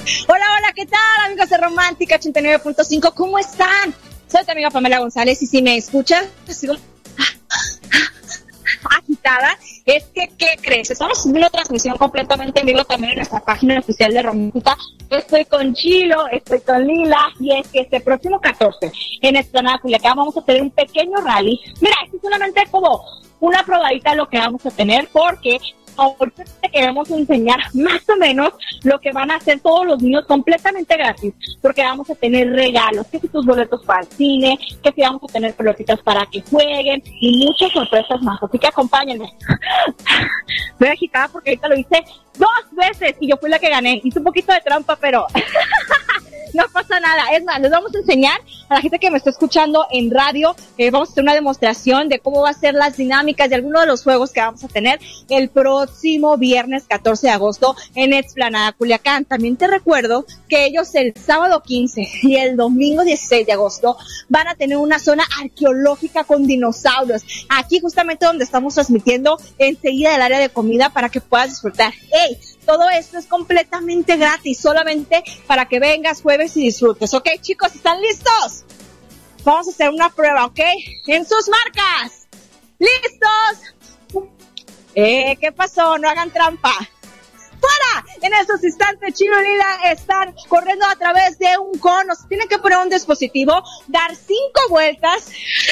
Hola, hola, ¿qué tal, amigos de Romántica 89.5? ¿Cómo están? Soy tu amiga Pamela González y si me escuchas, sigo agitada. Es que, ¿qué crees? Estamos haciendo una transmisión completamente en vivo también en nuestra página oficial de Romántica. Estoy con Chilo, estoy con Lila, y es que este próximo 14 en Explanada Culiacán vamos a tener un pequeño rally. Mira, esto es solamente como una probadita de lo que vamos a tener, porque ahorita te queremos enseñar más o menos lo que van a hacer todos los niños completamente gratis, porque vamos a tener regalos, que si tus boletos para el cine, que si vamos a tener pelotitas para que jueguen y muchas sorpresas más, así que acompáñenme. Estoy agitada porque ahorita lo hice 2 veces y yo fui la que gané. Hice un poquito de trampa, pero no pasa nada. Es más, les vamos a enseñar a la gente que me está escuchando en radio, vamos a hacer una demostración de cómo va a ser las dinámicas de algunos de los juegos que vamos a tener el próximo viernes 14 de agosto en Explanada Culiacán. También te recuerdo que ellos el sábado 15 y el domingo 16 de agosto van a tener una zona arqueológica con dinosaurios. Aquí justamente donde estamos transmitiendo enseguida del área de comida para que puedas disfrutar. ¡Ey! Todo esto es completamente gratis, solamente para que vengas, jueves y disfrutes, ¿ok, chicos? ¿Están listos? Vamos a hacer una prueba, ¿ok? En sus marcas. ¿Listos? ¿Qué pasó? No hagan trampa. ¡Fuera! En estos instantes, Chilo y Lila están corriendo a través de un cono. Se tienen que poner un dispositivo, dar 5 vueltas.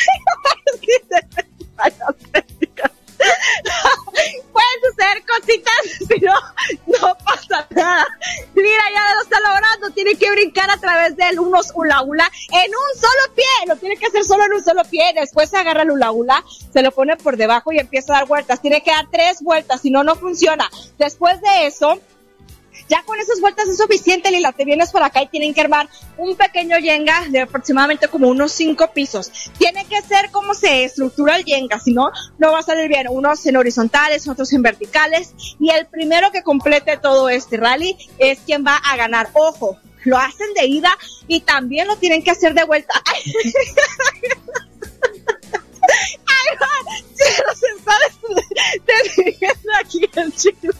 Pueden suceder cositas, pero no pasa nada. Lila ya lo está logrando, tiene que brincar a través de unos hula hula en un solo pie, lo tiene que hacer solo en un solo pie. Después se agarra el hula hula, se lo pone por debajo y empieza a dar vueltas. Tiene que dar 3 vueltas, si no, no funciona. Después de eso, ya con esas vueltas es suficiente, Lila, te vienes por acá y tienen que armar un pequeño yenga de aproximadamente como unos 5 pisos. Tiene que ser como se estructura el yenga, si no, no va a salir bien. Unos en horizontales, otros en verticales, y el primero que complete todo este rally es quien va a ganar. Ojo, lo hacen de ida y también lo tienen que hacer de vuelta. Ay, va, se está deteniendo aquí el chico.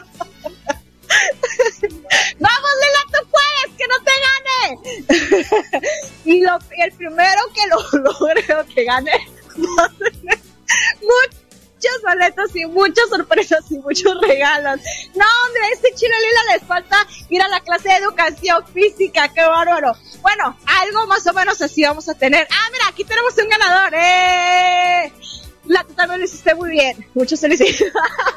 ¡Vamos, Lila, tú puedes! ¡Que no te gane! Y el primero que lo logre o que gane va a tener muchos boletos y muchas sorpresas y muchos regalos. No, hombre, a este Chilo y Lila les falta ir a la clase de educación física. ¡Qué bárbaro! Bueno, algo más o menos así vamos a tener. ¡Ah, mira, aquí tenemos un ganador! La tú también lo hiciste muy bien. Muchas felicidades.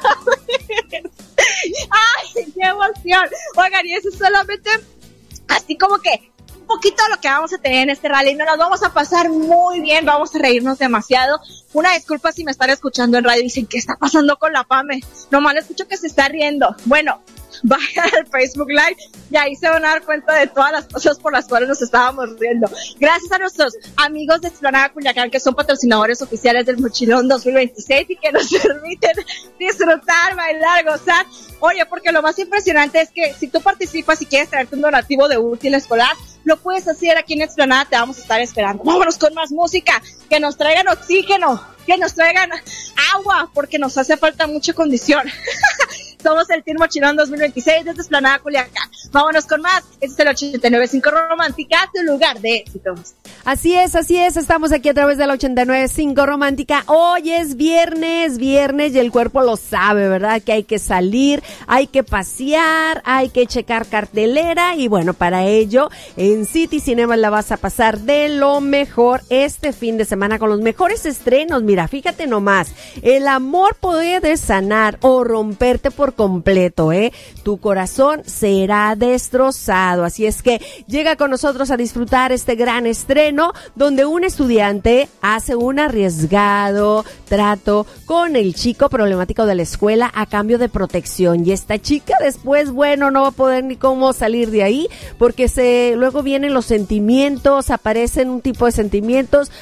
¡Ay, qué emoción! Oigan, y eso es solamente así como que un poquito de lo que vamos a tener en este rally. No nos vamos a pasar muy bien, vamos a reírnos demasiado. Una disculpa si me están escuchando en radio y dicen, ¿qué está pasando con la Pame? Nomás le escucho que se está riendo. Bueno, vayan al Facebook Live y ahí se van a dar cuenta de todas las cosas por las cuales nos estábamos riendo. Gracias a nuestros amigos de Explanada Culiacán, que son patrocinadores oficiales del Mochilón 2026 y que nos permiten disfrutar, bailar, gozar. Oye, porque lo más impresionante es que si tú participas y quieres traerte un donativo de útil escolar, lo puedes hacer aquí en Explanada, te vamos a estar esperando. Vámonos con más música, que nos traigan oxígeno, que nos traigan agua, porque nos hace falta mucha condición. Somos el Team Mochilón 2026 desde Explanada Culiacán. Vámonos con más. Este es el 89.5 Romántica, tu lugar de éxitos. Así es, estamos aquí a través de la 89.5 Romántica. Hoy es viernes y el cuerpo lo sabe, ¿verdad? Que hay que salir, hay que pasear, hay que checar cartelera y bueno, para ello en City Cinemas la vas a pasar de lo mejor este fin de semana con los mejores estrenos. Mira, fíjate nomás, el amor puede sanar o romperte por completo, tu corazón será destrozado, así es que llega con nosotros a disfrutar este gran estreno donde un estudiante hace un arriesgado trato con el chico problemático de la escuela a cambio de protección, y esta chica después, bueno, no va a poder ni cómo salir de ahí porque luego vienen los sentimientos, aparecen un tipo de sentimientos, fuerzas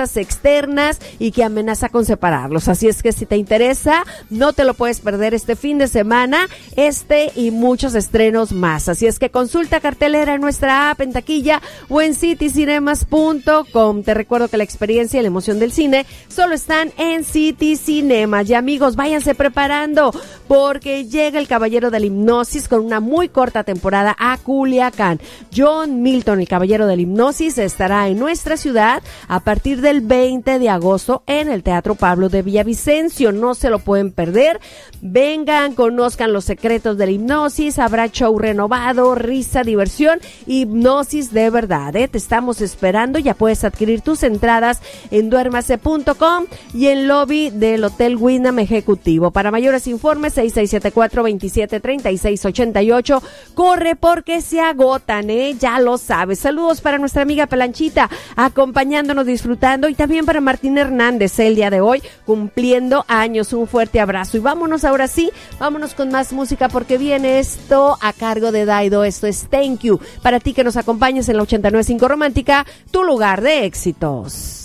cosas externas y que amenaza con separarlos. Así es que si te interesa, no te lo puedes perder este fin de semana, y muchos estrenos más. Así es que consulta cartelera en nuestra app, en taquilla o en citycinemas.com. Te recuerdo que la experiencia y la emoción del cine solo están en City Cinemas. Y amigos, váyanse preparando porque llega El Caballero de la Hipnosis con una muy corta temporada a Culiacán. John Milton, el Caballero de la Hipnosis, estará en nuestra ciudad a partir del 20 de agosto en el Teatro Pablo de Villavicencio. No se lo pueden perder. Vengan, conozcan los secretos de la hipnosis. Habrá show renovado, risa, diversión, hipnosis de verdad, Te estamos esperando. Ya puedes adquirir tus entradas en duermase.com y en lobby del Hotel Wyndham Ejecutivo. Para mayores informes, 6674-273688. Corre porque se agotan, ya lo sabes. Saludos para nuestra amiga Pelanchita, acompañándonos, disfrutando, y también para Martín Hernández, el día de hoy, cumpliendo años. Un fuerte abrazo. Y vámonos ahora sí, vámonos con más música porque viene esto a cargo de Daido. Esto es Thank You. Para ti que nos acompañes en la 89.5 Romántica, tu lugar de éxitos.